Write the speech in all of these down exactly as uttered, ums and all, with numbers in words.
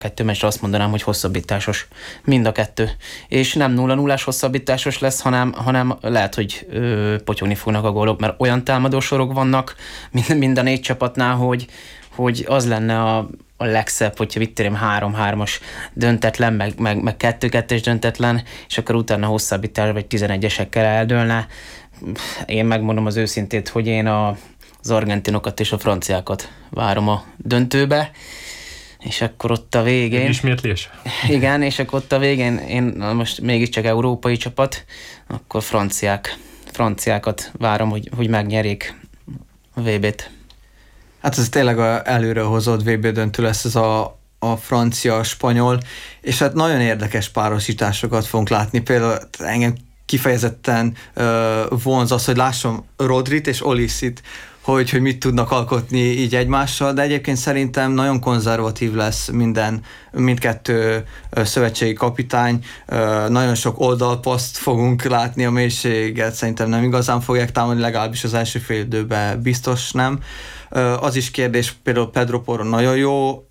kettő meccsre azt mondanám, hogy hosszabbításos. Mind a kettő. És nem nulla nullás hosszabbításos lesz, hanem, hanem lehet, hogy ö, potyogni fognak a gólok, mert olyan támadósorok vannak mind, mind a négy csapatnál, hogy, hogy az lenne a, a legszebb, hogyha mit érem három-hármas döntetlen, meg, meg, meg kettő-kettes döntetlen, és akkor utána hosszabbítás vagy tizenegyesekkel eldőlne. Én megmondom az őszintét, hogy én a, az argentinokat és a franciákat várom a döntőbe, és akkor ott a végén... Ismétlés? Igen, és akkor ott a végén, én most mégiscsak európai csapat, akkor franciák, franciákat várom, hogy, hogy megnyerjék a vé bét. Hát ez tényleg a előre hozott vé bé döntő lesz ez a, a francia-spanyol, és hát nagyon érdekes párosításokat fogunk látni. Például engem kifejezetten uh, vonz az, hogy lássam Rodrit és Olisit, hogy, hogy mit tudnak alkotni így egymással, de egyébként szerintem nagyon konzervatív lesz minden, mindkettő szövetségi kapitány, nagyon sok oldalpaszt fogunk látni, a mélységet szerintem nem igazán fogják támadni, legalábbis az első fél időben biztos nem. Az is kérdés, például Pedro Porro nagyon jó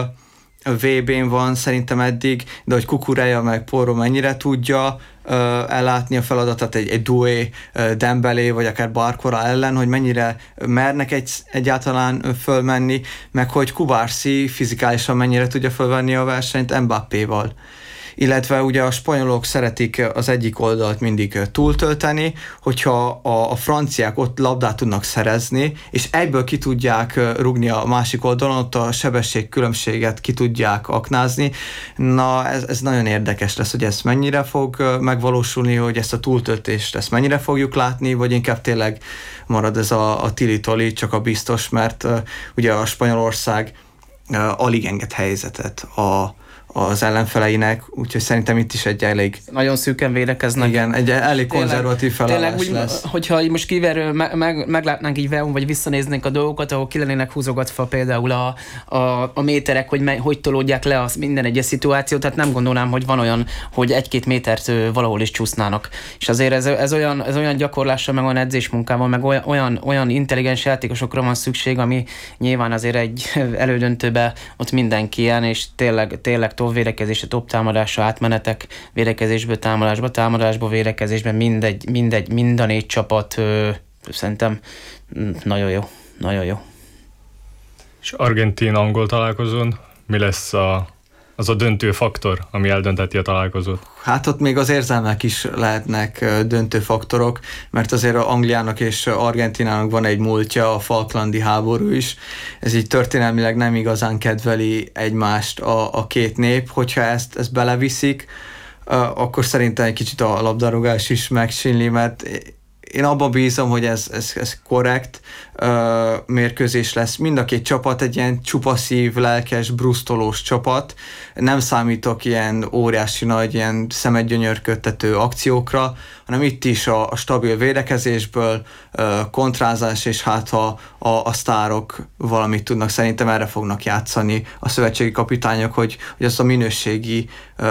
vé bén van szerintem eddig, de hogy Cucurella meg Porro mennyire tudja uh, ellátni a feladatát egy, egy Doué, uh, Dembélé, vagy akár Barcola ellen, hogy mennyire mernek egy, egyáltalán fölmenni, meg hogy Cubarsí fizikálisan mennyire tudja fölvenni a versenyt Mbappéval. Illetve ugye a spanyolok szeretik az egyik oldalt mindig túltölteni, hogyha a, a franciák ott labdát tudnak szerezni, és egyből ki tudják rugni a másik oldalon, ott a sebesség különbséget ki tudják aknázni. Na, ez, ez nagyon érdekes lesz, hogy ez mennyire fog megvalósulni, hogy ezt a túltöltést ezt mennyire fogjuk látni, vagy inkább tényleg marad ez a, a tili-toli, csak a biztos, mert uh, ugye a Spanyolország uh, alig enged helyzetet a az ellenfeleinek, úgyhogy szerintem itt is egy elég... Nagyon szűken védekeznek. Igen, egy elég konzervatív felállás tényleg úgy, lesz. Hogyha most kiverő, meg, meg, meglátnánk így velünk, vagy visszanéznénk a dolgokat, ahol ki lennének húzogatva például a, a, a méterek, hogy me, hogy tolódják le az minden egyes szituáció, tehát nem gondolnám, hogy van olyan, hogy egy-két métert valahol is csúsznának. És azért ez, ez, olyan, ez olyan gyakorlással, meg olyan edzésmunkával, meg olyan, olyan, olyan intelligens játékosokra van szükség, ami nyilván azért egy elődöntőben ott mindenki ilyen, és tényleg, tényleg top védekezésre, top támadásra, átmenetek, védekezésből támadásba, támadásba, védekezésben mindegy, mindegy, mind a négy csapat ö, szerintem nagyon jó, nagyon jó. És argentin-angol találkozón mi lesz a, az a döntő faktor, ami eldönteti a találkozót? Hát ott még az érzelmek is lehetnek döntő faktorok, mert azért Angliának és Argentinának van egy múltja, a Falklandi háború is. Ez így történelmileg nem igazán kedveli egymást a, a két nép. Hogyha ezt, ezt beleviszik, akkor szerintem egy kicsit a labdarúgás is megsínli, mert én abban bízom, hogy ez, ez, ez korrekt uh, mérkőzés lesz. Mind a két csapat egy ilyen csupaszív, lelkes, brusztolós csapat. Nem számítok ilyen óriási nagy, ilyen szemedgyönyörködtető akciókra, hanem itt is a, a stabil védekezésből, uh, kontrázás, és hát ha a, a sztárok valamit tudnak, szerintem erre fognak játszani a szövetségi kapitányok, hogy, hogy azt a minőségi uh,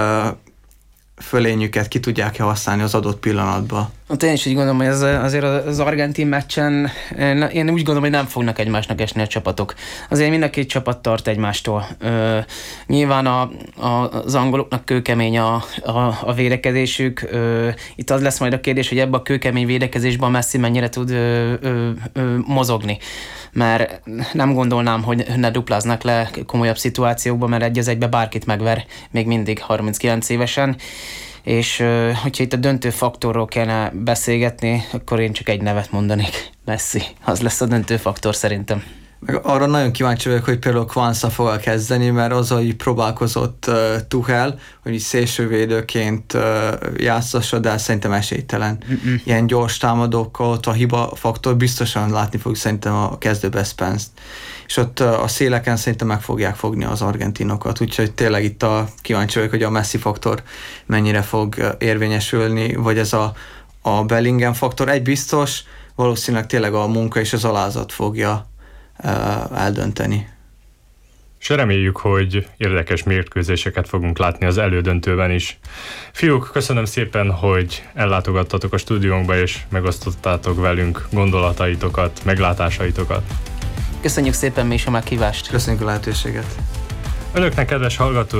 fölényüket ki tudják használni az adott pillanatban. Hát én is úgy gondolom, hogy ez, azért az argentin meccsen én úgy gondolom, hogy nem fognak egymásnak esni a csapatok. Azért mind a két csapat tart egymástól. Ö, nyilván a, a, az angoloknak kőkemény a, a, a védekezésük. Ö, itt az lesz majd a kérdés, hogy ebbe a kőkemény védekezésben a Messi mennyire tud ö, ö, ö, mozogni. Mert nem gondolnám, hogy ne dupláznak le komolyabb szituációkban, mert egy az egybe bárkit megver még mindig harminckilenc évesen. És hogyha itt a döntő faktorról kellene beszélgetni, akkor én csak egy nevet mondanék. Messi. Az lesz a döntő faktor szerintem. Meg arra nagyon kíváncsi vagyok, hogy például Kwanza fog kezdeni, mert az, hogy próbálkozott uh, Tuchel, hogy így szélsővédőként uh, játszassa, de szerintem esélytelen. Mm-mm. Ilyen gyors támadókkal ott a hiba faktor biztosan látni fog szerintem a kezdőbe Spence-t. És ott uh, a széleken szerintem meg fogják fogni az argentinokat, úgyhogy tényleg itt a kíváncsi vagyok, hogy a Messi faktor mennyire fog uh, érvényesülni, vagy ez a, a Bellingham faktor. Egy biztos, valószínűleg tényleg a munka és az alázat fogja eldönteni. És reméljük, hogy érdekes mérkőzéseket fogunk látni az elődöntőben is. Fiúk, köszönöm szépen, hogy ellátogattatok a stúdiónkba, és megosztottátok velünk gondolataitokat, meglátásaitokat. Köszönjük szépen mi is a meghívást. Köszönjük a lehetőséget. Önöknek, kedves hallgató,